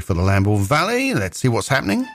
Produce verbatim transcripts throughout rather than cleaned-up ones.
for the Lambourn Valley. Let's see what's happening.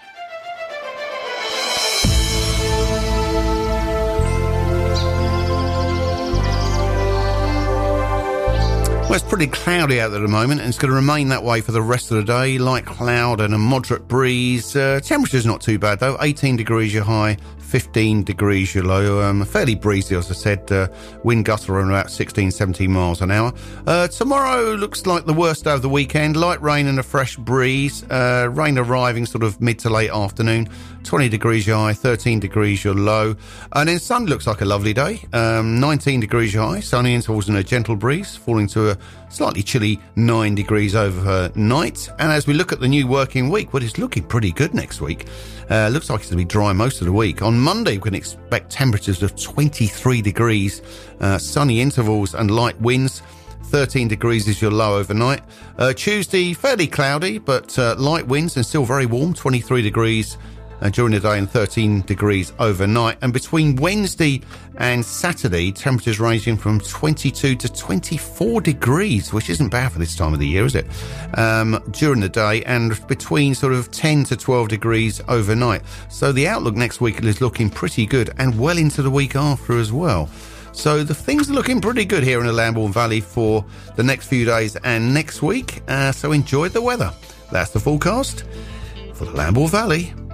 Well, it's pretty cloudy out there at the moment, and it's going to remain that way for the rest of the day. Light cloud and a moderate breeze. Uh, temperature's not too bad, though. eighteen degrees your high, fifteen degrees your low. Um, fairly breezy, as I said. Uh, wind gusts around about sixteen, seventeen miles an hour. Uh, tomorrow looks like the worst day of the weekend. Light rain and a fresh breeze. Uh, rain arriving sort of mid to late afternoon. twenty degrees your high, thirteen degrees your low. And then sun looks like a lovely day. Um, nineteen degrees your high, sunny intervals and a gentle breeze, falling to a slightly chilly nine degrees overnight. And as we look at the new working week, well, it's looking pretty good next week. Uh, looks like it's going to be dry most of the week. On Monday, we can expect temperatures of twenty-three degrees, uh, sunny intervals and light winds. thirteen degrees is your low overnight. Uh, Tuesday, fairly cloudy, but uh, light winds and still very warm, twenty-three degrees uh, during the day and thirteen degrees overnight. And between Wednesday and Saturday, temperatures ranging from twenty-two to twenty-four degrees, which isn't bad for this time of the year, is it? Um, during the day, and between sort of ten to twelve degrees overnight. So the outlook next week is looking pretty good, and well into the week after as well. So the things are looking pretty good here in the Lambourn Valley for the next few days and next week. Uh, so enjoy the weather. That's the forecast for the Lambourn Valley.